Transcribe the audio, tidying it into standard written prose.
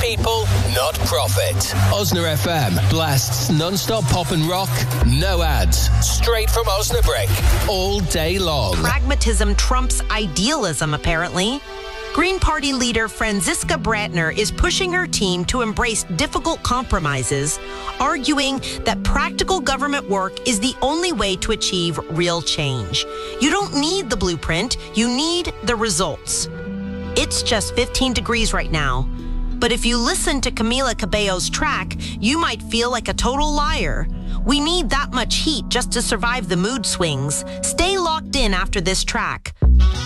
people, not profit. Osna FM blasts non-stop pop and rock, no ads, straight from Osnabrick, all day long. Pragmatism trumps idealism, apparently. Green Party leader Franziska Brantner is pushing her team to embrace difficult compromises, arguing that practical government work is the only way to achieve real change. You don't need the blueprint, you need the results. It's just 15 degrees right now. But if you listen to Camila Cabello's track, you might feel like a total liar. We need that much heat just to survive the mood swings. Stay locked in after this track.